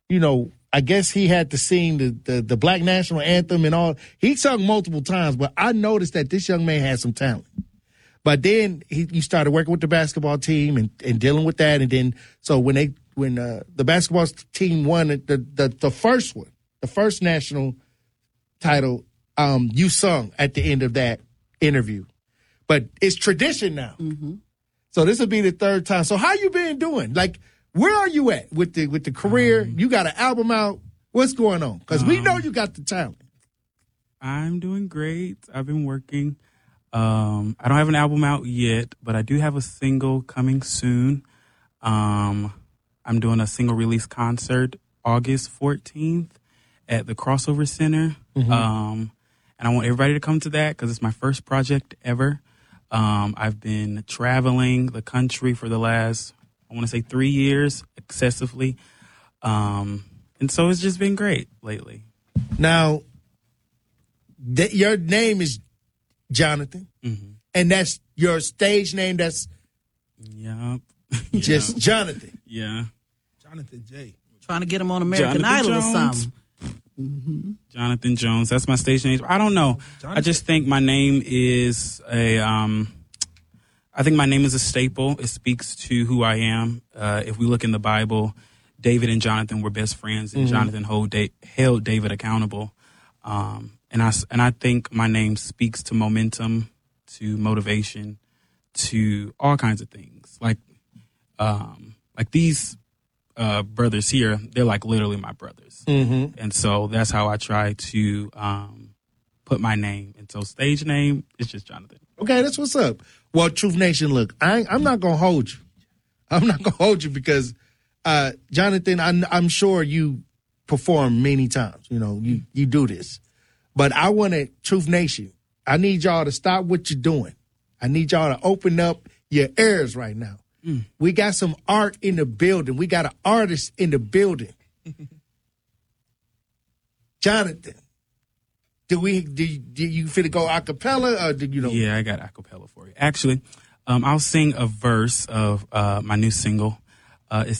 I guess he had to sing the Black National Anthem and all. He sung multiple times, but I noticed that this young man had some talent. But then he started working with the basketball team and dealing with that. And then, so when the basketball team won the first one, the first national title, you sung at the end of that interview. But it's tradition now. Mm-hmm. So this will be the third time. So how you been doing? Like, where are you at with the career? You got an album out. What's going on? Because we know you got the talent. I'm doing great. I've been working. I don't have an album out yet, but I do have a single coming soon. I'm doing a single release concert August 14th at the Crossover Center. Mm-hmm. And I want everybody to come to that because it's my first project ever. I've been traveling the country for the last, I want to say 3 years, excessively. And so it's just been great lately. Now, your name is Jonathan, mm-hmm. and that's your stage name. That's just Jonathan. Yeah, Jonathan J. Trying to get him on American Idol or something. Mm-hmm. Jonathan Jones. That's my stage name. I don't know. Jonathan. I just think my name is I think my name is a staple. It speaks to who I am. If we look in the Bible, David and Jonathan were best friends, and mm-hmm. Jonathan held David accountable. And I think my name speaks to momentum, to motivation, to all kinds of things. Like these brothers here, they're like literally my brothers. Mm-hmm. And so that's how I try to put my name. And so stage name is just Jonathan. Okay, that's what's up. Well, Truth Nation, look, I'm not going to hold you. I'm not going to hold you because, Jonathan, I'm sure you perform many times. You do this. But I want to, Truth Nation, I need y'all to stop what you're doing. I need y'all to open up your ears right now. Mm. We got some art in the building. We got an artist in the building. Jonathan, do you fit to go a cappella or did you know? Yeah, I got a cappella for you. Actually, I'll sing a verse of my new single. It's